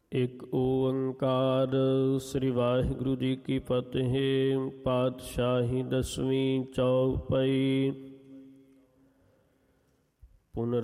ਇੱਕ ਓੰਕਾਰ ਸ੍ਰੀ ਵਾਹਿਗੁਰੂ ਜੀ ਕੀ ਫਤਿਹ। ਪਾਤਸ਼ਾਹੀ ਦਸਵੀਂ ਚੌਪਈ। ਪੁਨਰ